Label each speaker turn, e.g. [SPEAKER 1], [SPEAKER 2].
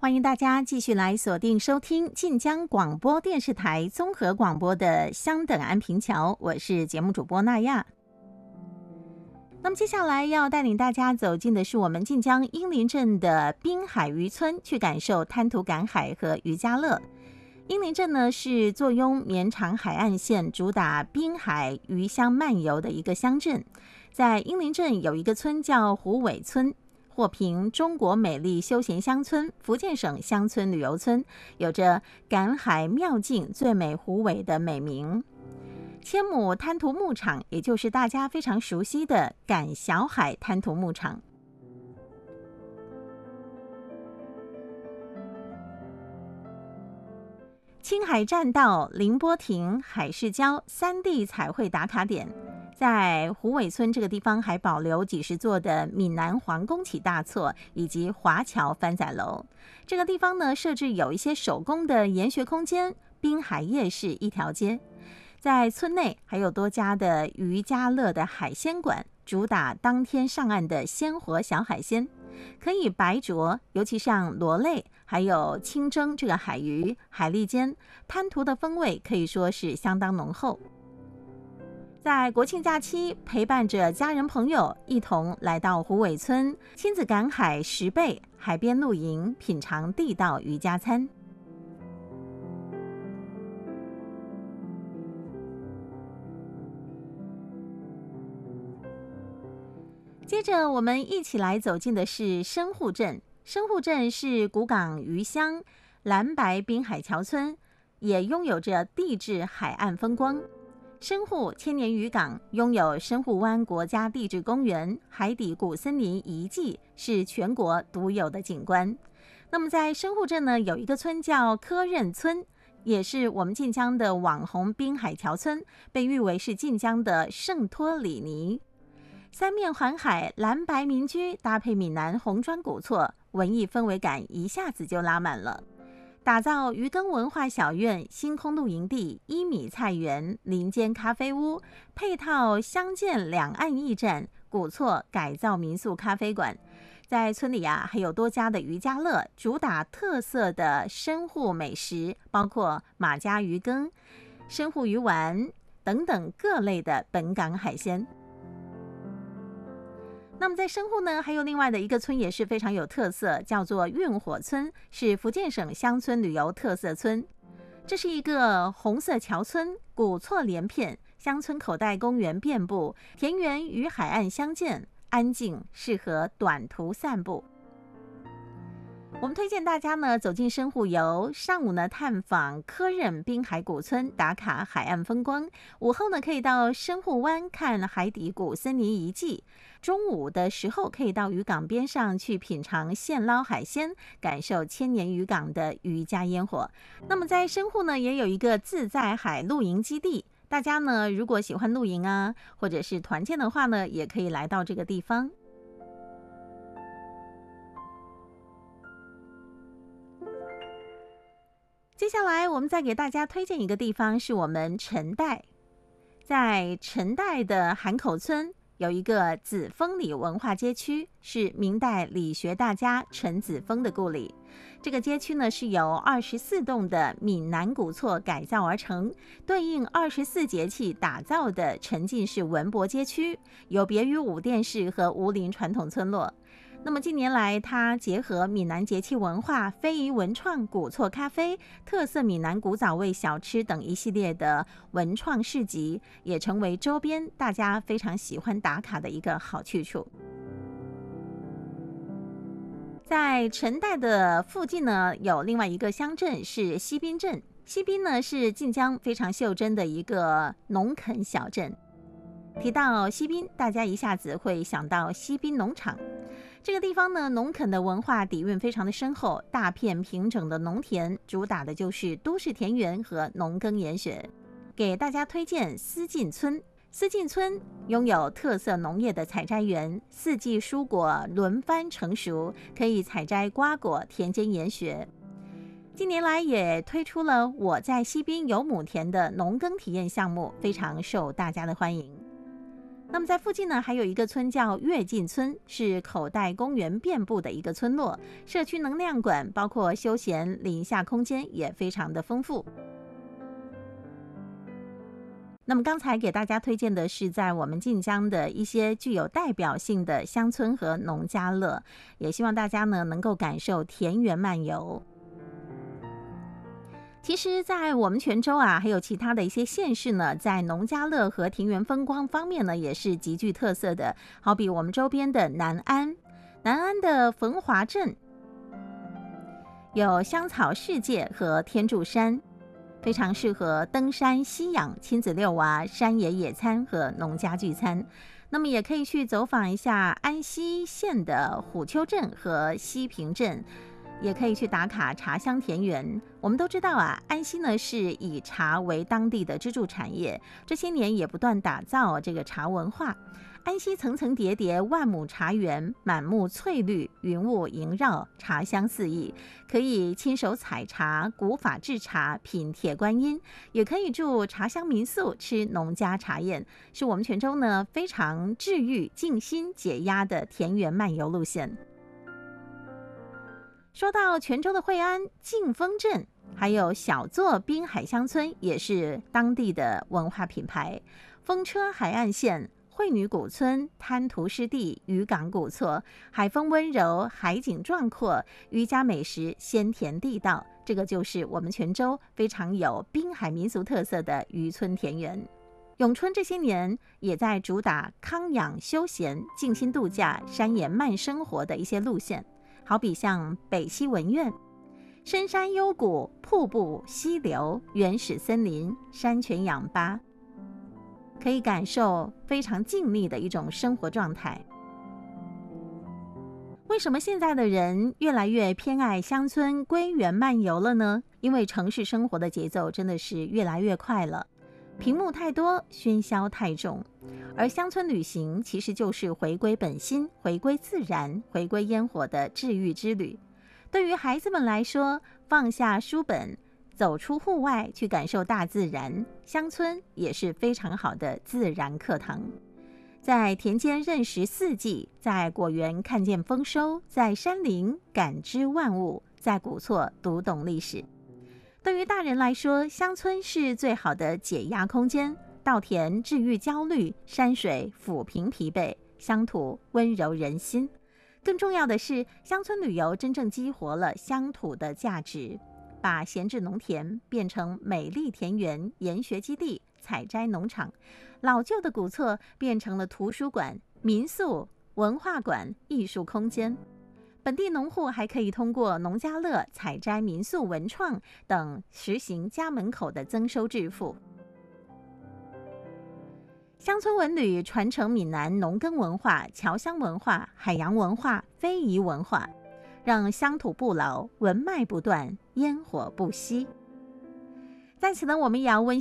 [SPEAKER 1] 欢迎大家继续来锁定收听晋江广播电视台综合广播的相等安平桥，我是节目主播娜亚。那么接下来要带领大家走进的是我们晋江英林镇的滨海渔村，去感受滩涂赶海和渔家乐。英林镇呢是坐拥绵长海岸线，主打滨海渔乡漫游的一个乡镇。在英林镇有一个村叫虎尾村，获评中国美丽休闲乡村、福建省乡村旅游村，有着赶海妙境最美虎尾的美名。千亩滩涂牧场，也就是大家非常熟悉的赶小海滩涂牧场。青海栈道、凌波亭、海市礁三地彩绘打卡点。在虎尾村这个地方还保留几十座的闽南皇宫起大厝以及华侨番仔楼。这个地方呢，设置有一些手工的研学空间，滨海夜市一条街。在村内还有多家的渔家乐的海鲜馆，主打当天上岸的鲜活小海鲜，可以白灼，尤其像螺类还有清蒸这个海鱼、海蛎煎，滩涂的风味可以说是相当浓厚。在国庆假期，陪伴着家人朋友一同来到虎尾村，亲子赶海10倍，海边露营，品尝地道渔家餐。接着我们一起来走进的是深户镇。深户镇是古港渔乡，蓝白滨海桥村，也拥有着地质海岸风光。深户千年渔港拥有深户湾国家地质公园、海底古森林遗迹，是全国独有的景观。那么在深户镇呢，有一个村叫科任村，也是我们晋江的网红滨海桥村，被誉为是晋江的圣托里尼。三面环海，蓝白民居搭配闽南红砖古厝，文艺氛围感一下子就拉满了。打造渔耕文化小院、星空露营地、一米菜园、林间咖啡屋，配套相见两岸驿站、古厝改造民宿咖啡馆。在村里还有多家的渔家乐，主打特色的深户美食，包括马家鱼羹、深户鱼丸等等各类的本港海鲜。那么在深户呢，还有另外的一个村也是非常有特色，叫做运火村，是福建省乡村旅游特色村。这是一个红色桥村，古厝连片，乡村口袋公园遍布，田园与海岸相见，安静，适合短途散步。我们推荐大家呢走进深户游，上午呢探访科任滨海古村，打卡海岸风光；午后呢可以到深户湾看海底古森林遗迹；中午的时候可以到渔港边上去品尝现捞海鲜，感受千年渔港的渔家烟火。那么在深户呢也有一个自在海露营基地，大家呢如果喜欢露营或者是团建的话呢，也可以来到这个地方。接下来我们再给大家推荐一个地方，是我们陈代。在陈代的韩口村有一个子峰里文化街区，是明代理学大家陈子峰的故里。这个街区呢是由24栋的闽南古厝改造而成，对应24节气打造的沉浸式文博街区，有别于武殿式和武陵传统村落。那么近年来，它结合闽南节气文化、非遗文创、古厝咖啡、特色闽南古早味小吃等一系列的文创市集，也成为周边大家非常喜欢打卡的一个好去处。在陈代的附近呢，有另外一个乡镇是西滨镇。西滨呢是晋江非常袖珍的一个农垦小镇。提到西滨，大家一下子会想到西滨农场。这个地方呢，农垦的文化底蕴非常的深厚，大片平整的农田，主打的就是都市田园和农耕研学。给大家推荐思进村。思进村拥有特色农业的采摘园，四季蔬果轮番成熟，可以采摘瓜果，田间研学。近年来也推出了我在西滨有亩田的农耕体验项目，非常受大家的欢迎。 那么在附近呢，还有一个村叫跃进村，是口袋公园遍布的一个村落，社区能量馆包括休闲林下空间也非常的丰富。那么刚才给大家推荐的是在我们晋江的一些具有代表性的乡村和农家乐，也希望大家呢能够感受田园漫游。其实在我们泉州啊，还有其他的一些县市呢，在农家乐和庭园风光方面呢，也是极具特色的。好比我们周边的南安的焚华镇，有香草世界和天柱山，非常适合登山、溪养、亲子遛娃、山野野餐和农家聚餐。那么也可以去走访一下安溪县的虎丘镇和西平镇，也可以去打卡茶香田园。我们都知道啊，安溪呢是以茶为当地的支柱产业，这些年也不断打造这个茶文化。安溪层层叠叠，万亩茶园，满目翠绿，云雾萦绕，茶香四溢。可以亲手采茶、古法制茶、品铁观音，也可以住茶香民宿，吃农家茶宴，是我们泉州呢非常治愈、静心、解压的田园漫游路线。说到泉州的惠安静丰镇，还有小作滨海乡村，也是当地的文化品牌。风车海岸线、惠女古村、滩涂湿地、渔港古厝，海风温柔，海景壮阔，渔家美食鲜甜地道，这个就是我们泉州非常有滨海民俗特色的渔村田园。永春这些年也在主打康养休闲、静心度假、山野慢生活的一些路线，好比像北溪文苑，深山幽谷、瀑布、溪流、原始森林、山泉氧吧，可以感受非常静谧的一种生活状态。为什么现在的人越来越偏爱乡村归园漫游了呢？因为城市生活的节奏真的是越来越快了，屏幕太多，喧嚣太重，而乡村旅行其实就是回归本心、回归自然、回归烟火的治愈之旅。对于孩子们来说，放下书本，走出户外去感受大自然，乡村也是非常好的自然课堂。在田间认识四季，在果园看见丰收，在山林感知万物，在古厝读懂历史。对于大人来说，乡村是最好的解压空间，稻田治愈焦虑，山水抚平疲惫，乡土温柔人心。更重要的是，乡村旅游真正激活了乡土的价值，把闲置农田变成美丽田园、研学基地、采摘农场，老旧的古厝变成了图书馆、民宿、文化馆、艺术空间。本地农户还可以通过农家乐、采摘、民宿、文创等实行家门口的增收致富。乡村文旅传承闽南农耕文化、侨乡文化、海洋文化、非遗文化，让乡土不老，文脉不断，烟火不息。在此呢，我们也要温